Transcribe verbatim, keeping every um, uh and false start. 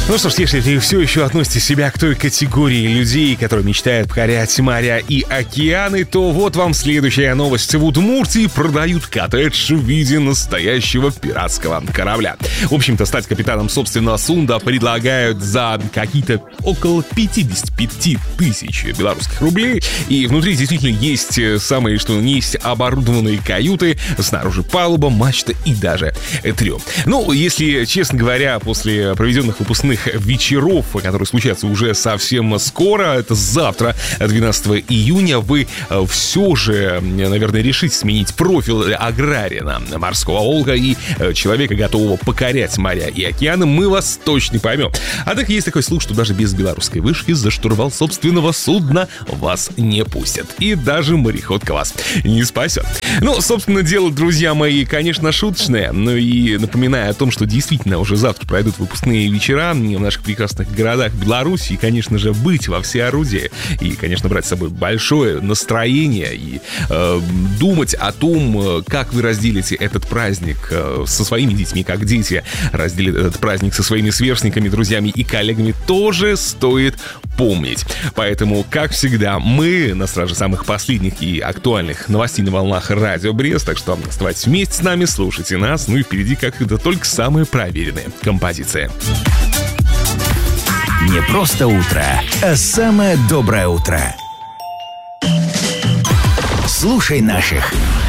Ну что ж, если вы все еще относите себя к той категории людей, которые мечтают покорять моря и океаны, то вот вам следующая новость. В Удмуртии продают коттедж в виде настоящего пиратского корабля. В общем-то, стать капитаном собственного судна предлагают за какие-то около пятьдесят пять тысяч белорусских рублей. И внутри действительно есть самые, что ни есть, оборудованные каюты, снаружи палуба, мачта и даже трюм. Ну, если честно говоря, после проведенных выпускных вечеров, которые случатся уже совсем скоро, это завтра, двенадцатого июня, вы все же, наверное, решите сменить профиль аграрина, морского волка и человека, готового покорять моря и океаны, мы вас точно поймем. Однако есть такой слух, что даже без белорусской вышки за штурвал собственного судна вас не пустят. И даже мореходка вас не спасет. Ну, собственно, дело, друзья мои, конечно, шуточное, но и напоминаю о том, что действительно уже завтра пройдут выпускные вечера в наших прекрасных городах Беларуси, и, конечно же, быть во всеорудии, и, конечно, брать с собой большое настроение и э, думать о том, как вы разделите этот праздник э, со своими детьми, как дети разделят этот праздник со своими сверстниками, друзьями и коллегами, тоже стоит помнить. Поэтому, как всегда, мы на страже самых последних и актуальных новостей на волнах Радио Брест, так что оставайтесь вместе с нами, слушайте нас, ну и впереди, как это, только самые проверенные композиции. Не просто утро, а самое доброе утро. Слушай наших